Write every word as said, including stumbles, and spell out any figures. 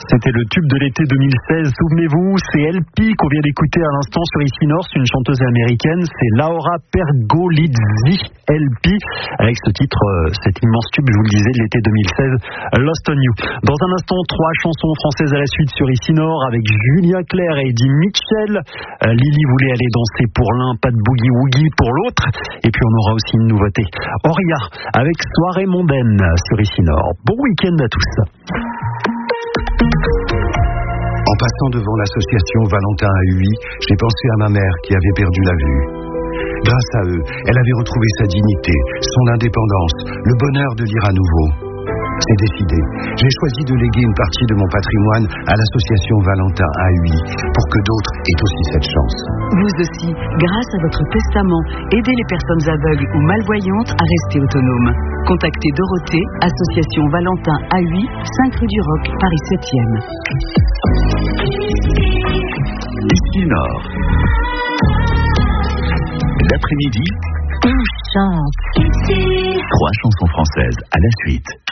C'était le tube de l'été deux mille seize, souvenez-vous, c'est L P qu'on vient d'écouter à l'instant sur Ici Nord, c'est une chanteuse américaine, c'est Laura Pergolizzi, L P, avec ce titre, cet immense tube, je vous le disais, de l'été deux mille seize, Lost on You. Dans un instant, trois chansons françaises à la suite sur Ici Nord, avec Julien Clerc et Eddie Mitchell. Euh, Lily voulait aller danser pour l'un, pas de boogie woogie pour l'autre, et puis on aura aussi une nouveauté, Oria, avec Soirée mondaine sur Ici Nord. Bon week-end à tous. En passant devant l'association Valentin à Huy, j'ai pensé à ma mère qui avait perdu la vue. Grâce à eux, elle avait retrouvé sa dignité, son indépendance, le bonheur de lire à nouveau. C'est décidé. J'ai choisi de léguer une partie de mon patrimoine à l'association Valentin à Huy pour que d'autres aient aussi cette chance. Vous aussi, grâce à votre testament, aidez les personnes aveugles ou malvoyantes à rester autonomes. Contactez Dorothée, association Valentin à Huy, cinq rue du Roc, Paris septième. Ici Nord. L'après-midi, on chante. trois chansons françaises à la suite.